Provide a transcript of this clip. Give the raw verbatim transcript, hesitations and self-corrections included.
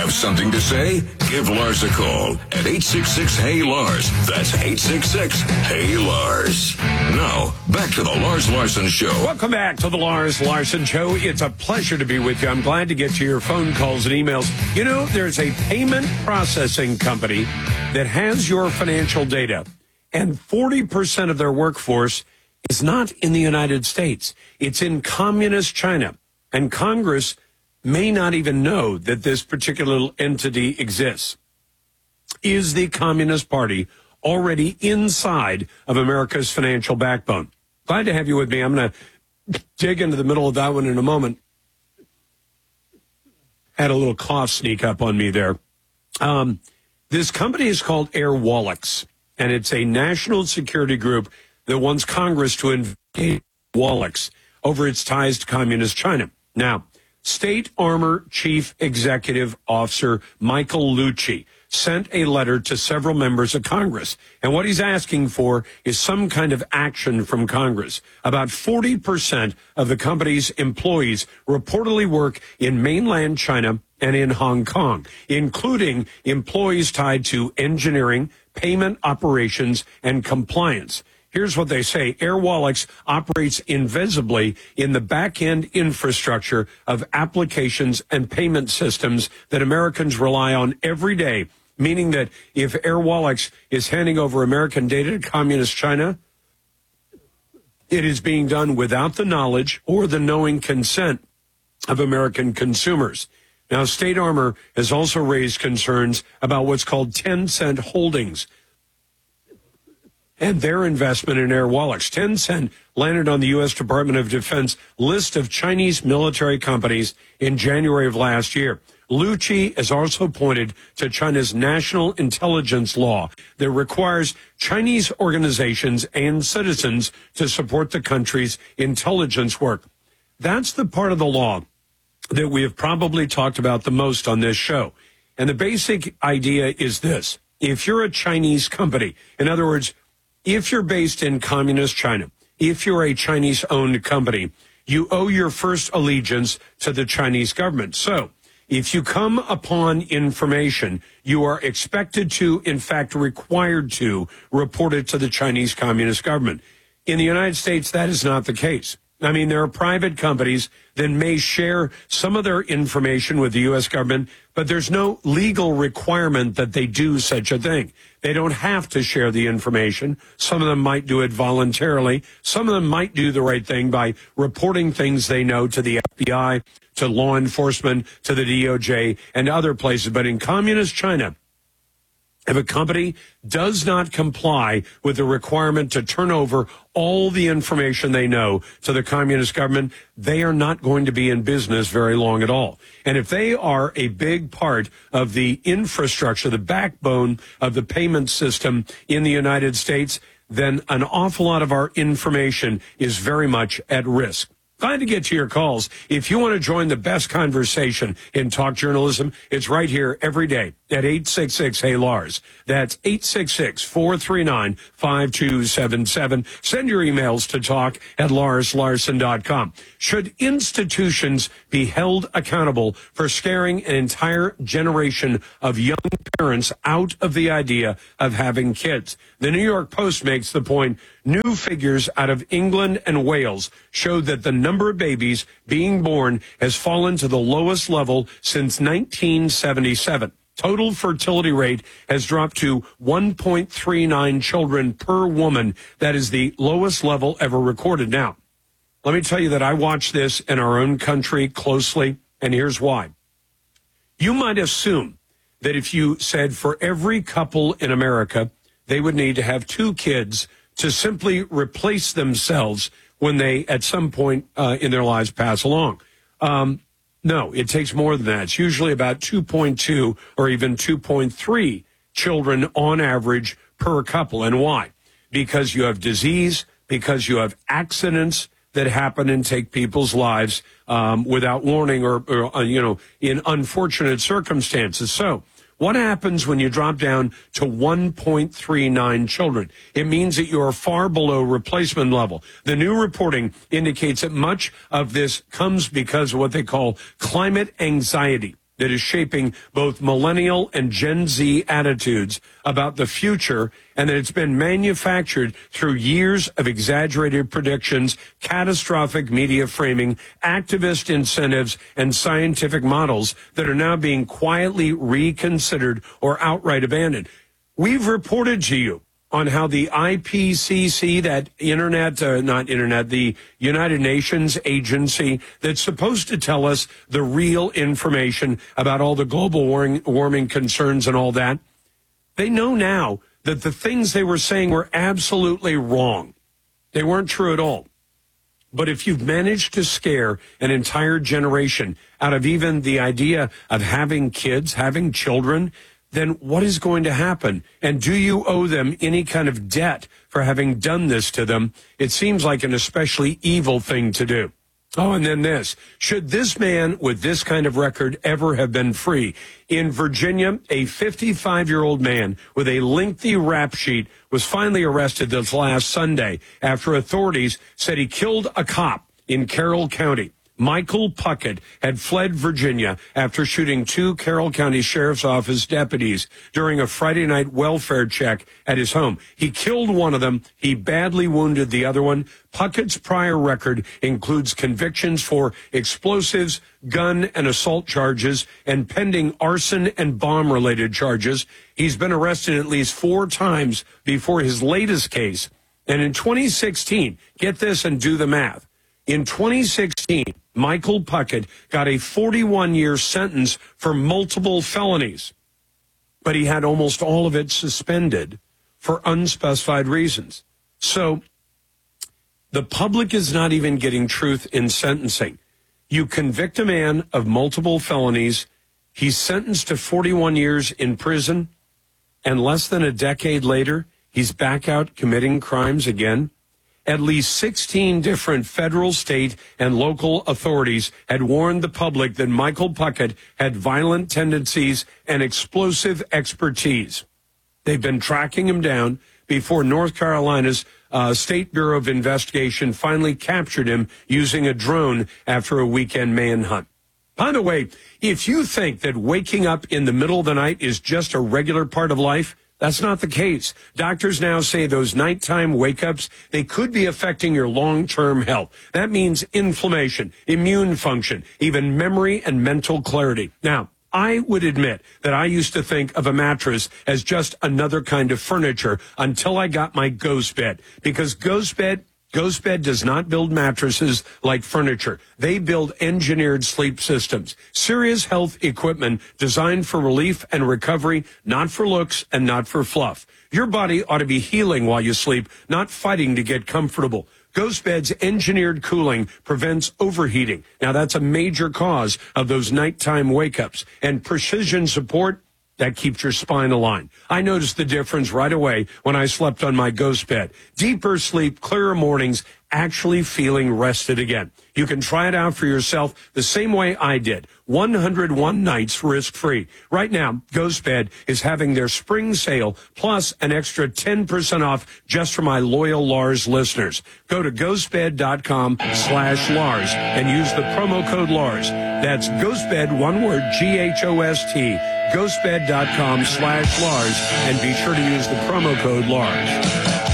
Have something to say? Give Lars a call at eight six six, H E Y, Lars. That's eight six six, H E Y, Lars. Now, back to the Lars Larson Show. Welcome back to the Lars Larson Show. It's a pleasure to be with you. I'm glad to get to your phone calls and emails. You know, there's a payment processing company that has your financial data, and forty percent of their workforce is not in the United States. It's in communist China, and Congress may not even know that this particular entity exists. Is the Communist Party already inside of America's financial backbone? Glad to have you with me. I'm going to dig into the middle of that one in a moment. Had a little cough sneak up on me there. Um, this company is called Airwallex, and it's a national security group that wants Congress to investigate Wallex over its ties to communist China. Now, State Armor Chief Executive Officer Michael Lucci sent a letter to several members of Congress. And what he's asking for is some kind of action from Congress. About forty percent of the company's employees reportedly work in mainland China and in Hong Kong, including employees tied to engineering, payment operations, and compliance. Here's what they say. Airwallex operates invisibly in the back-end infrastructure of applications and payment systems that Americans rely on every day, meaning that if Airwallex is handing over American data to communist China, it is being done without the knowledge or the knowing consent of American consumers. Now, State Armor has also raised concerns about what's called Tencent Holdings and their investment in Airwallex. Tencent landed on the U S Department of Defense list of Chinese military companies in January of last year. Lucci has also pointed to China's national intelligence law that requires Chinese organizations and citizens to support the country's intelligence work. That's the part of the law that we have probably talked about the most on this show. And the basic idea is this. If you're a Chinese company, in other words, if you're based in communist China, if you're a Chinese-owned company, you owe your first allegiance to the Chinese government. So if you come upon information, you are expected to, in fact, required to report it to the Chinese Communist government. In the United States, that is not the case. I mean, there are private companies that may share some of their information with the U S government, but there's no legal requirement that they do such a thing. They don't have to share the information. Some of them might do it voluntarily. Some of them might do the right thing by reporting things they know to the F B I, to law enforcement, to the D O J, and other places. But in communist China, if a company does not comply with the requirement to turn over all the information they know to the communist government, they are not going to be in business very long at all. And if they are a big part of the infrastructure, the backbone of the payment system in the United States, then an awful lot of our information is very much at risk. Glad to get to your calls. If you want to join the best conversation in talk journalism, it's right here every day at eight six six, H E Y, Lars. That's eight six six, four three nine, five two seven seven. Send your emails to talk at lars larson dot com. Should institutions be held accountable for scaring an entire generation of young parents out of the idea of having kids? The New York Post makes the point, new figures out of England and Wales show that the number of babies being born has fallen to the lowest level since nineteen seventy-seven. Total fertility rate has dropped to one point three nine children per woman. That is the lowest level ever recorded. Now, let me tell you that I watch this in our own country closely, and here's why. You might assume that if you said for every couple in America, they would need to have two kids to simply replace themselves when they, at some point uh, in their lives, pass along. Um, no, it takes more than that. It's usually about two point two or even two point three children on average per couple. And why? Because you have disease, because you have accidents that happen and take people's lives um, without warning or, or uh, you know, in unfortunate circumstances. So what happens when you drop down to one point three nine children? It means that you are far below replacement level. The new reporting indicates that much of this comes because of what they call climate anxiety. that is shaping both millennial and Gen Z attitudes about the future, and that it's been manufactured through years of exaggerated predictions, catastrophic media framing, activist incentives, and scientific models that are now being quietly reconsidered or outright abandoned. We've reported to you on how the I P C C, that internet, uh, not internet, the United Nations agency that's supposed to tell us the real information about all the global warming, warming concerns and all that, they know now that the things they were saying were absolutely wrong. They weren't true at all. But if you've managed to scare an entire generation out of even the idea of having kids, having children, then what is going to happen? And do you owe them any kind of debt for having done this to them? It seems like an especially evil thing to do. Oh, and then this. Should this man with this kind of record ever have been free? In Virginia, a fifty-five-year-old man with a lengthy rap sheet was finally arrested this last Sunday after authorities said he killed a cop in Carroll County. Michael Puckett had fled Virginia after shooting two Carroll County Sheriff's Office deputies during a Friday night welfare check at his home. He killed one of them. He badly wounded the other one. Puckett's prior record includes convictions for explosives, gun and assault charges, and pending arson and bomb-related charges. He's been arrested at least four times before his latest case. And in twenty sixteen, get this and do the math. In twenty sixteen, Michael Puckett got a forty-one-year sentence for multiple felonies, but he had almost all of it suspended for unspecified reasons. So the public is not even getting truth in sentencing. You convict a man of multiple felonies, he's sentenced to forty-one years in prison, and less than a decade later, he's back out committing crimes again. At least sixteen different federal, state, and local authorities had warned the public that Michael Puckett had violent tendencies and explosive expertise. They've been tracking him down before North Carolina's uh, State Bureau of Investigation finally captured him using a drone after a weekend manhunt. By the way, if you think that waking up in the middle of the night is just a regular part of life, that's not the case. Doctors now say those nighttime wake-ups, they could be affecting your long-term health. That means inflammation, immune function, even memory and mental clarity. Now, I would admit that I used to think of a mattress as just another kind of furniture until I got my Ghost Bed, because Ghost Bed Ghost Bed does not build mattresses like furniture. They build engineered sleep systems. Serious health equipment designed for relief and recovery, not for looks and not for fluff. Your body ought to be healing while you sleep, not fighting to get comfortable. Ghost Bed's engineered cooling prevents overheating. Now, that's a major cause of those nighttime wake-ups. And precision support, that keeps your spine aligned. I noticed the difference right away when I slept on my Ghost Bed. Deeper sleep, clearer mornings, actually feeling rested again. You can try it out for yourself the same way I did. one hundred one nights risk-free. Right now, Ghost Bed is having their spring sale plus an extra ten percent off just for my loyal Lars listeners. Go to ghostbed.com slash Lars and use the promo code Lars. That's Ghostbed, one word, G H O S T, ghostbed.com slash Lars, and be sure to use the promo code Lars.